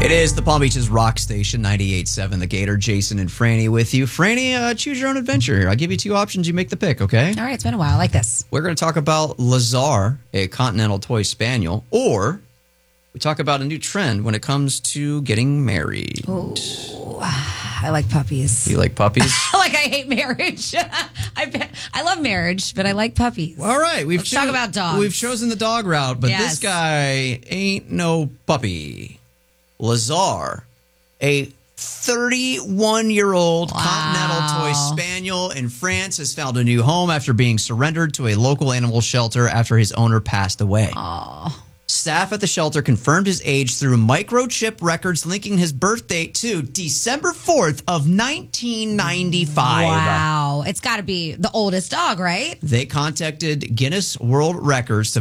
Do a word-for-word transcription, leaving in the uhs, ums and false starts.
It is the Palm Beaches Rock Station, ninety-eight point seven The Gator. Jason and Franny with you. Franny, uh, choose your own adventure here. I'll give you two options. You make the pick, okay? All right, it's been a while. I like this. We're going to talk about Lazar, a Continental Toy Spaniel, or we talk about a new trend when it comes to getting married. Ooh, I like puppies. You like puppies? Like I hate marriage. I bet, I love marriage, but I like puppies. All right, we've Let's talk about dogs. We've chosen the dog route, but Yes. this guy ain't no puppy. Lazar, a thirty-one-year-old Wow. Continental Toy Spaniel in France, has found a new home after being surrendered to a local animal shelter after his owner passed away. Oh. Staff at the shelter confirmed his age through microchip records linking his birth date to December fourth of nineteen ninety-five. Wow. It's got to be the oldest dog, right? They contacted Guinness World Records to